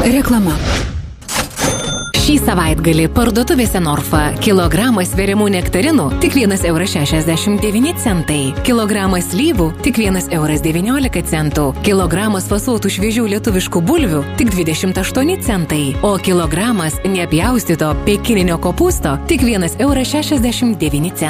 Reklama. Šį savaitgalį parduotuvėse Norfa kilogramas sveriamų nektarinų tik 1,69 €, kilogramas slyvų tik 1,19 €, kilogramas fasuotų šviežių lietuviškų bulvių tik 28 centai, o kilogramas nepjaustyto pekininio kopūsto tik 1,69 €.